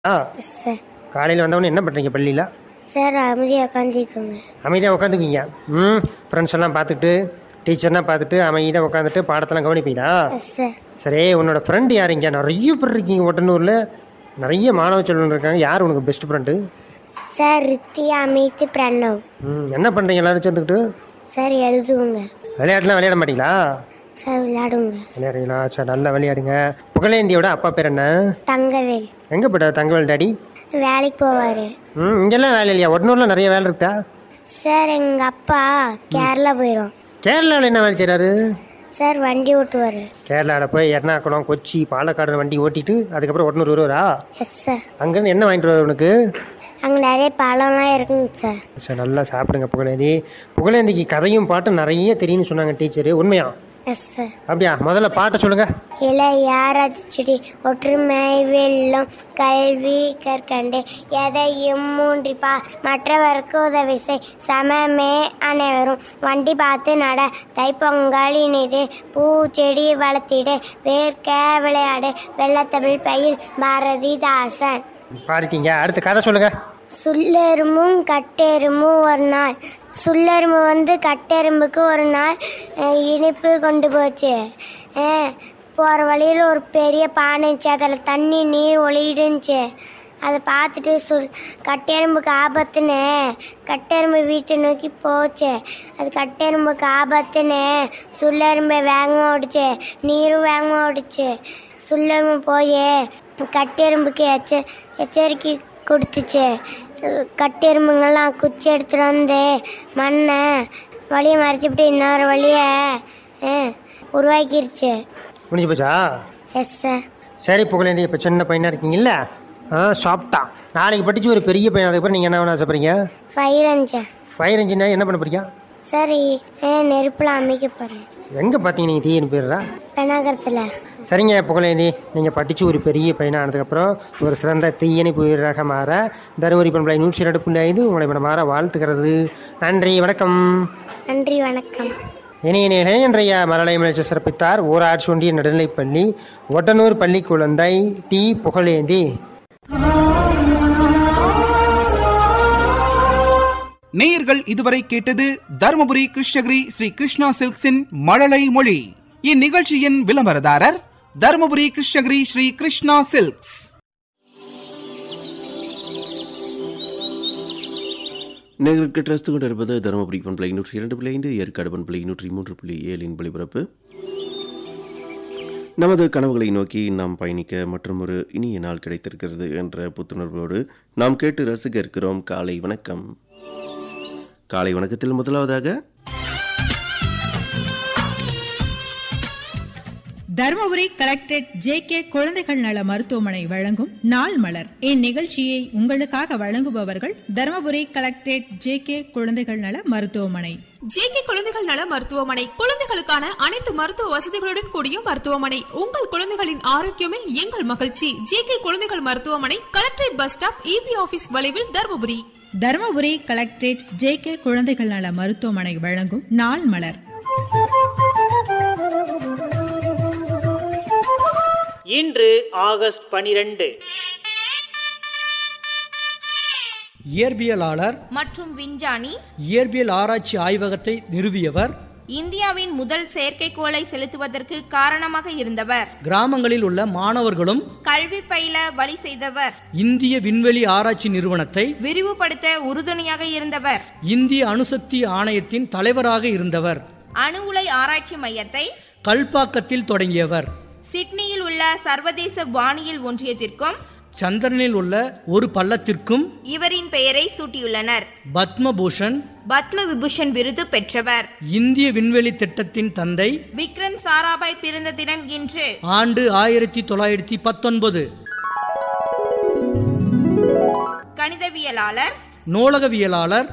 ஆ sir. காலையில் வந்தவொடனே என்ன பண்ணுறீங்க பள்ளியில்? சார் அமைதியாக உட்காந்துக்கோங்க. அமைதியாக உட்காந்துக்குவீங்க. ஃப்ரெண்ட்ஸ் எல்லாம் பார்த்துட்டு டீச்சர்லாம் பார்த்துட்டு அமைதியாக உட்காந்துட்டு பாடத்தெல்லாம் கவனிப்பீங்களா? சார். சரி, உன்னோட ஃப்ரெண்டு யார்? இங்கே நிறைய பேர் இருக்கீங்க ஒட்டனூரில், நிறைய மாணவ செல்வன் இருக்காங்க. யார் உனக்கு best friend? Sir Riddhi, Amit, Pranav. என்ன பண்ணுறீங்க எல்லாரும் சேர்ந்துக்கிட்டு? சார் எழுதுவோங்க. விளையாட்டுலாம் விளையாட மாட்டீங்களா? சார் விளையாடுவோங்க. விளையாடுறீங்களா? சரி, நல்லா விளையாடுங்க. புகழேந்தியோட அப்பா பேர் என்ன? தங்கவேல். எங்கே போய்ட்டார் தங்கவேல் டாடி? வேலைக்கு போவார். இங்கெல்லாம் வேலை இல்லையா? ஒட்டனூரில் நிறைய வேலை இருக்கா? சார் எங்கள் அப்பா கேரளா போயிடும். கேரளாவில் என்ன வேலை செய்கிறாரு? சார் வண்டி ஓட்டுவார். கேரளாவில் போய் எர்ணாகுளம், கொச்சி, பாலக்காடு வண்டி ஓட்டிட்டு அதுக்கப்புறம் ஒட்டனூர் வருவாரா? Yes sir. அங்கேருந்து என்ன வாங்கிட்டு வருவார் உனக்கு? அங்கே நிறைய பழம்லாம் இருக்குங்க சார். சார் நல்லா சாப்பிடுங்க புகழேந்தி. புகழேந்திக்கு கதையும் பாட்டும் நிறைய தெரியும்னு சொன்னாங்க டீச்சரு. உண்மையா? Yes sir. அப்படியா? முதல்ல பாட்டை சொல்லுங்க. இளையாராய்ச்சி செடி ஒற்றுமை வெல்லும் கல்வி கற்கண்டு எதையும் மூன்றிப்பா மற்றவருக்கு உதவி செய் சமமே அனைவரும் வண்டி பார்த்து நட தைப்பொங்கல் இனிது பூச்செடி வளர்த்திடு வேர்க்க விளையாடு வெள்ளத்தமிழ் பயில் பாரதிதாசன். பாடிட்டீங்க. அடுத்த கதை சொல்லுங்க. சுள்ளெரும்பும் கட்டெரும்பும் ஒரு நாள். சுள்ளெரும்பு கட்டெரும்புக்கு ஒரு நாள் இனிப்பு கொண்டு போச்சு. போகிற வழியில் ஒரு பெரிய பானை இருந்துச்சு. அதில் தண்ணி நீர் ஒளிடுச்சு. அதை பார்த்துட்டு கட்டெரும்புக்கு ஆபத்துன்னு கட்டெரும்பு வீட்டை நோக்கி போச்சு. அது கட்டெரும்புக்கு ஆபத்துன்னு சுள்ளெரும்பை வேகமாக ஓடிச்சு. நீரும் வேகமாக ஓடிச்சு. சுள்ளெரும்பு போய் கட்டெரும்புக்கு எச்சரிக்கை கொடுத்துச்சு. கட்டெரும்புங்கெல்லாம் குச்சி எடுத்துகிட்டு வந்து மண்ணை வழியை மறைச்சிவிட்டு இன்னொரு வழியை உருவாக்கிருச்சு. முடிஞ்சு போச்சா? Yes sir. சரி புகழேந்தி, இப்போ சின்ன பையனாக இருக்கீங்கல்ல, சாப்பிட்டா நாளைக்கு படித்து ஒரு பெரிய பையன் அதுக்கப்புறம் நீங்கள் என்ன பண்ண ஆசைப்படுறீங்க? Fire engine. ஃபயர் இன்ஜினா என்ன பண்ண போறீங்க? சரி, நெருப்பில் அமைக்க போகிறேன். எங்கே பார்த்தீங்க நீங்கள் தீயன்னு போயிடுறா? பெனாகரத்தில். சரிங்க புகழேந்தி, நீங்கள் படித்து ஒரு பெரிய பையனானதுக்கப்புறம் ஒரு சிறந்த தீயணைப்பு வீரராக மாற தருமபுரி பண்பலை 102.5 உங்களை மாற வாழ்த்துக்கிறது. நன்றி, வணக்கம். நன்றி, வணக்கம். இணைய இன்றைய மலலை முயற்சி சிறப்பித்தார் ஊராட்சி ஒன்றிய நடுநிலைப்பள்ளி ஒட்டனூர் பள்ளி குழந்தை டி புகழேந்தி. நேயர்கள் இதுவரை கேட்டது தருமபுரி கிருஷ்ணகிரி ஸ்ரீ கிருஷ்ணா சில்க்ஸின் மழலை மொழி. இந்நிகழ்ச்சியின் விளம்பரதாரர் தருமபுரி கிருஷ்ணகிரி ஸ்ரீ கிருஷ்ணா சில்க்ஸ். நேர்களுக்கு ட்ரஸ்ட் கொண்டு இருப்பது தருமபுரி பண்பலை 102.5 ஏற்காடு பண்பலை 103.7 ஒளிபரப்பு. நமது கனவுகளை நோக்கி நாம் பயணிக்க மற்றும் ஒரு இனிய நாள் கிடைத்திருக்கிறது என்ற புத்துணர்வோடு நாம் கேட்டு ரசிக்க இருக்கிறோம் காலை வணக்கம். காலை வணக்கத்தில் முதலாவதாக தருமபுரி கலெக்டரேட் ஜே.கே. குழந்தைகள் நல மருத்துவமனை வழங்கும் நாள் மலர். இந்நிகழ்ச்சியை உங்களுக்காக வழங்குபவர்கள் தருமபுரி கலெக்டரேட் ஜே.கே. குழந்தைகள் நல மருத்துவமனை. ஜே.கே. குழந்தைகள் நல மருத்துவமனை குழந்தைகளுக்கான அனைத்து மருத்துவ வசதிகளுடன் கூடிய மருத்துவமனை. உங்கள் குழந்தைகளின் ஆரோக்கியமே எங்கள் மகிழ்ச்சி. ஜே.கே. குழந்தைகள் மருத்துவமனை, collectorate bus stop, EB office வளைவில், தருமபுரி. Dharmapuri collectorate JK. குழந்தைகள் நல மருத்துவமனை வழங்கும் நாள் மலர். இன்று ஆகஸ்ட் 12. இயற்பியலாளர் மற்றும் விஞ்ஞானி, இயற்பியல் ஆராய்ச்சி ஆய்வகத்தை நிறுவியவர், இந்தியாவின் முதல் செயற்கைக்கோளை செலுத்துவதற்கு காரணமாக இருந்தவர், கிராமங்களில் உள்ள மாணவர்களும் கல்வி பயில வழி செய்தவர், இந்திய விண்வெளி ஆராய்ச்சி நிறுவனத்தை விரிவுபடுத்த உறுதுணையாக இருந்தவர், இந்திய அணுசக்தி ஆணையத்தின் தலைவராக இருந்தவர், அணு உலை ஆராய்ச்சி மையத்தை கல்பாக்கத்தில் தொடங்கியவர், சிட்னியில் உள்ள சர்வதேச வானியல் ஒன்றியத்திற்கும் சந்திரனில் உள்ள ஒரு பள்ளத்திற்கும் இவரின் பெயரை சூட்டியுள்ளனர். பத்மபூஷன், பத்ம விபூஷன் விருது பெற்றவர். இந்திய விண்வெளி திட்டத்தின் தந்தை விக்ரம் சாராபாய் பிறந்த தினம் இன்று. ஆண்டு 1919. கணிதவியலாளர், நூலகவியலாளர்,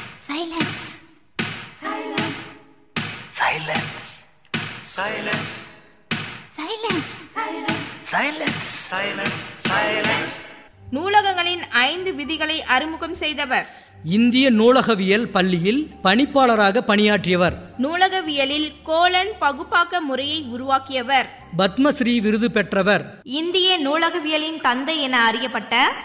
நூலகங்களின் 5 விதிகளை அறிமுகம் செய்தவர். இந்திய நூலகவியல் பள்ளியில் பணிப்பாளராக பணியாற்றியவர். நூலகவியலில் கோலன் பகுப்பாக்க முறையை உருவாக்கியவர். பத்மஸ்ரீ விருது பெற்றவர். இந்திய நூலகவியலின் தந்தை என அறியப்பட்ட